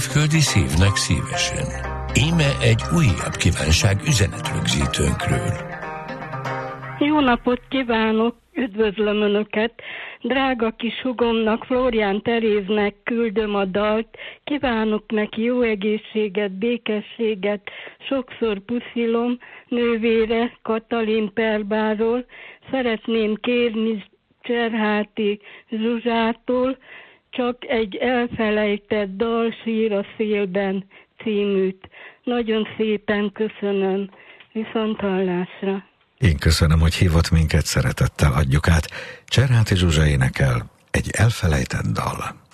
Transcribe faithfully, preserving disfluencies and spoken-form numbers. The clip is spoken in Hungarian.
Földi szívnek szívesen. Íme egy újabb kívánság üzenetrögzítőnkről. Jó napot kívánok, üdvözlöm Önöket! Drága kis hugomnak, Flórián Teréznek küldöm a dalt. Kívánok neki jó egészséget, békességet, sokszor puszilom nővére Katalin Perbáról. Szeretném kérni Cserháti Zsuzsától csak egy elfelejtett dal, Sír a szélben címűt. Nagyon szépen köszönöm, viszonthallásra. Én köszönöm, hogy hívott minket, szeretettel adjuk át. Cserháti Zsuzsa énekel egy elfelejtett dal.